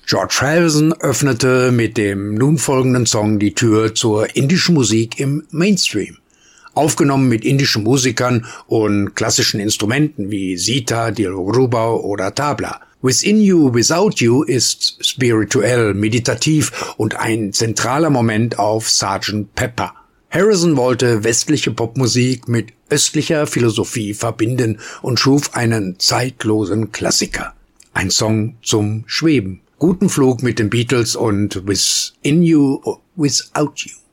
George Harrison öffnete mit dem nun folgenden Song die Tür zur indischen Musik im Mainstream. Aufgenommen mit indischen Musikern und klassischen Instrumenten wie Sitar, Dilrubau oder Tabla. Within You, Without You ist spirituell, meditativ und ein zentraler Moment auf Sgt. Pepper. Harrison wollte westliche Popmusik mit östlicher Philosophie verbinden und schuf einen zeitlosen Klassiker. Ein Song zum Schweben. Guten Flug mit den Beatles und Within You, Without You.